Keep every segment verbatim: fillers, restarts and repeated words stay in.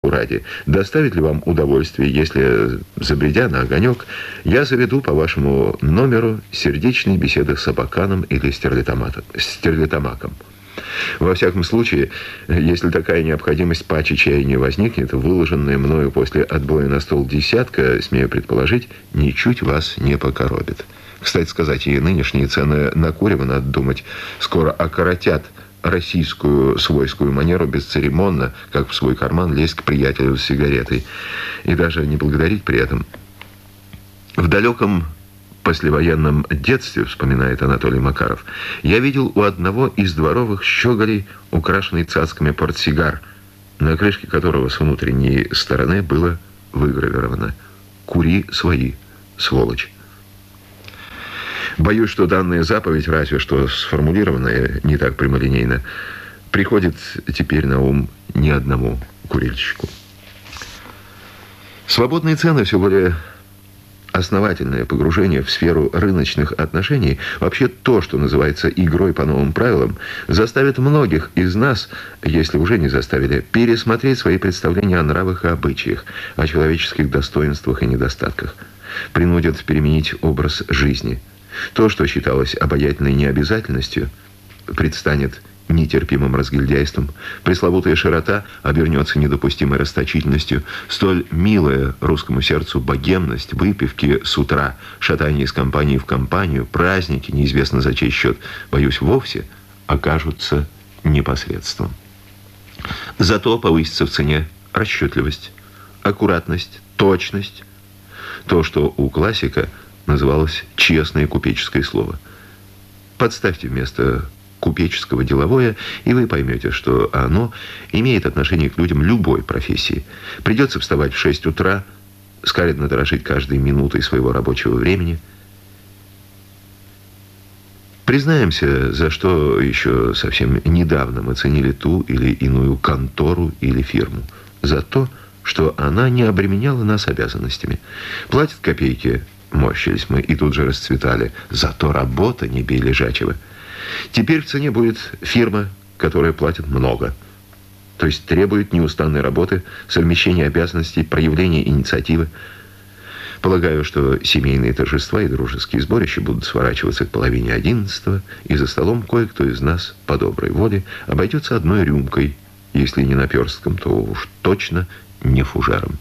ради, доставит ли вам удовольствие, если, забредя на огонек, я заведу по вашему номеру сердечные беседы с Абаканом или Стерлитамаком. Во всяком случае, если такая необходимость по чаяния возникнет, выложенная мною после отбоя на стол десятка, смею предположить, ничуть вас не покоробит. Кстати сказать, и нынешние цены на курево, надо думать, скоро окоротят российскую свойскую манеру бесцеремонно, как в свой карман, лезть к приятелю с сигаретой. И даже не благодарить при этом. В далеком послевоенном детстве, вспоминает Анатолий Макаров, я видел у одного из дворовых щеголей украшенный цацками портсигар, на крышке которого с внутренней стороны было выгравировано «Кури свои, сволочь». Боюсь, что данная заповедь, разве что сформулированная не так прямолинейно, приходит теперь на ум ни одному курильщику. Свободные цены, все более основательное погружение в сферу рыночных отношений, вообще то, что называется игрой по новым правилам, заставит многих из нас, если уже не заставили, пересмотреть свои представления о нравах и обычаях, о человеческих достоинствах и недостатках, принудят переменить образ жизни. То, что считалось обаятельной необязательностью, предстанет нетерпимым разгильдяйством, пресловутая широта обернется недопустимой расточительностью, столь милая русскому сердцу богемность, выпивки с утра, шатание из компании в компанию, праздники, неизвестно за чей счет, боюсь, вовсе окажутся непосредством. Зато повысится в цене расчетливость, аккуратность, точность, то, что у классика называлось честное купеческое слово. Подставьте вместо купеческого деловое, и вы поймете, что оно имеет отношение к людям любой профессии. Придется вставать в шесть утра, скаридно дорожить каждой минутой своего рабочего времени. Признаемся, за что еще совсем недавно мы ценили ту или иную контору или фирму. За то, что она не обременяла нас обязанностями. Платят копейки, морщились мы и тут же расцветали. Зато работа не бей лежачего. Теперь в цене будет фирма, которая платит много. То есть требует неустанной работы, совмещения обязанностей, проявления инициативы. Полагаю, что семейные торжества и дружеские сборища будут сворачиваться к половине одиннадцатого, и за столом кое-кто из нас по доброй воле обойдется одной рюмкой, если не наперстком, то уж точно не фужером.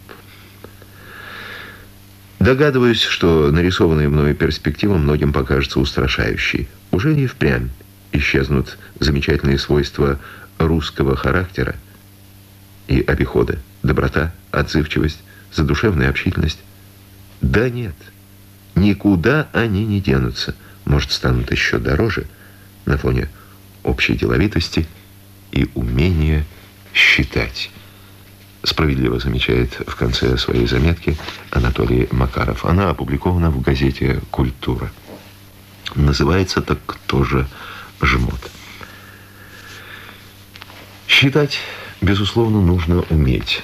Догадываюсь, что нарисованная мною перспектива многим покажется устрашающей. Уже и впрямь исчезнут замечательные свойства русского характера и обихода, доброта, отзывчивость, задушевная общительность? Да нет, никуда они не денутся. Может, станут еще дороже на фоне общей деловитости и умения считать. Справедливо замечает в конце своей заметки Анатолий Макаров. Она опубликована в газете «Культура». Называется так тоже «Жмот». Считать, безусловно, нужно уметь.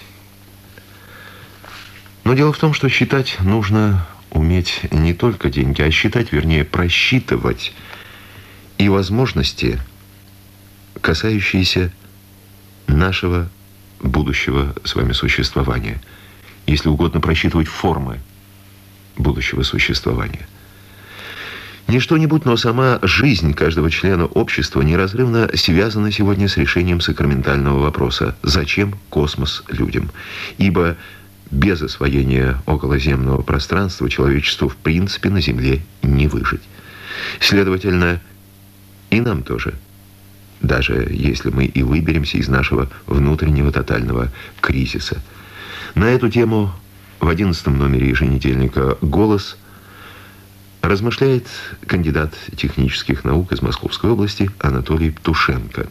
Но дело в том, что считать нужно уметь не только деньги, а считать, вернее, просчитывать и возможности, касающиеся нашего будущего с вами существования. Если угодно, просчитывать формы будущего существования. Не что-нибудь, но сама жизнь каждого члена общества неразрывно связана сегодня с решением сакраментального вопроса: зачем космос людям? Ибо без освоения околоземного пространства человечеству в принципе на Земле не выжить. Следовательно, и нам тоже, даже если мы и выберемся из нашего внутреннего тотального кризиса. На эту тему в одиннадцатом номере еженедельника «Голос» размышляет кандидат технических наук из Московской области Анатолий Птушенко.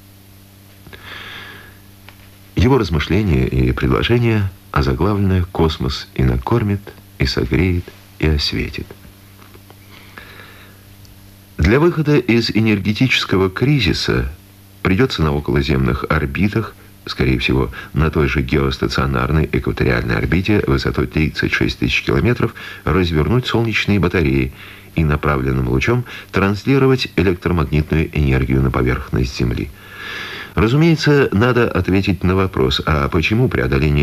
Его размышления и предложения озаглавлены «Космос и накормит, и согреет, и осветит». Для выхода из энергетического кризиса придется на околоземных орбитах, скорее всего, на той же геостационарной экваториальной орбите высотой тридцать шесть тысяч километров, развернуть солнечные батареи и направленным лучом транслировать электромагнитную энергию на поверхность Земли. Разумеется, надо ответить на вопрос, а почему преодоление